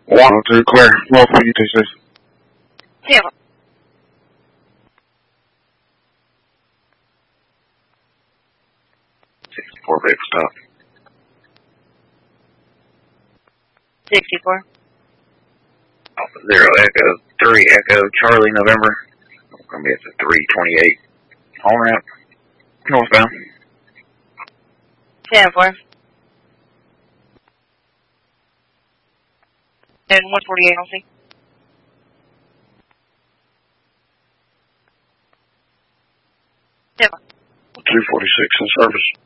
102 clear. Local UTC. Tampa. 64 big stop. 64. Alpha 0 Echo 3 Echo Charlie November. We're going to be at the 328 on ramp. Northbound. 10-4. And 148 on C. Tampa. 246 in service.